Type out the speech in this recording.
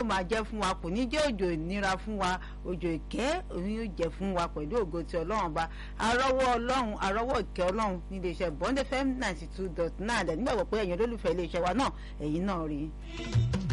máa jẹ́ fún wa, kò ní jẹ́ òjò ìnira fún wa, òjò ìkẹ́ òun yóò jẹ́ fún wa pẹ̀lú ògo ti Ọlọ́run ba. Arọ́wọ́ ìkẹ́ Ọlọ́run ní iléeṣẹ́ Bond FM 92.9 nígbàgbọ́ pé ẹ̀yin olólùfẹ́ iléeṣẹ́ wa náà ẹ̀yin náà rí